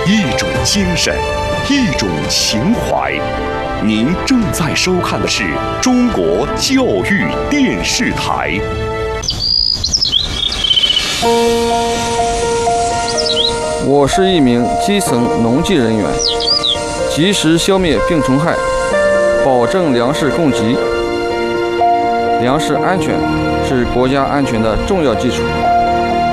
一种精神，一种情怀。您正在收看的是中国教育电视台。 我是一名基层农技人员，及时消灭病虫害，保证粮食供给。粮食安全是国家安全的重要基础。